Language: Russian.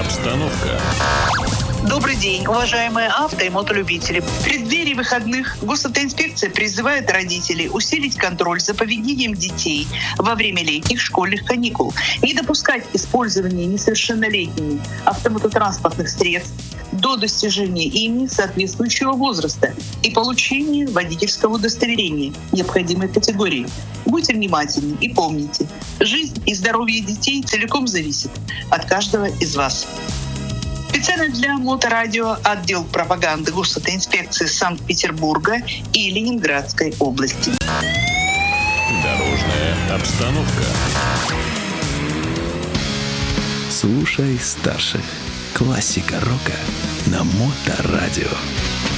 обстановка. Добрый день, уважаемые авто- и мотолюбители. В преддверии выходных госавтоинспекция призывает родителей усилить контроль за поведением детей во время летних школьных каникул, не допускать использования несовершеннолетними автомототранспортных средств до достижения ими соответствующего возраста и получения водительского удостоверения необходимой категории. Будьте внимательны и помните, жизнь и здоровье детей целиком зависит от каждого из вас. Специально для Моторадио отдел пропаганды госавтоинспекции Санкт-Петербурга и Ленинградской области. Дорожная обстановка. Слушай старших. Классика рока на Моторадио.